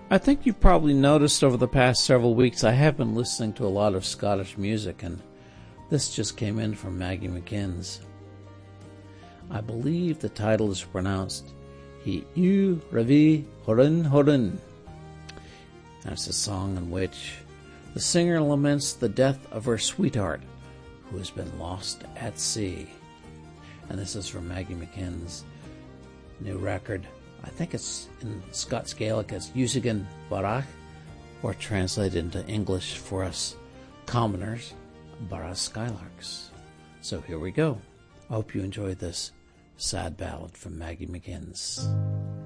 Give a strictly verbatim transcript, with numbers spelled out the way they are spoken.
I think you probably noticed over the past several weeks I have been listening to a lot of Scottish music, and this just came in from Maggie McKinns. I believe the title is pronounced He U Ravi Horin Horin. That's a song in which the singer laments the death of her sweetheart, who has been lost at sea. And this is from Maggie McKinn's new record. I think it's in Scots Gaelic as Usigan Barach, or translated into English for us commoners, Barra Skylarks. So here we go. I hope you enjoyed this sad ballad from Maggie McKinn's.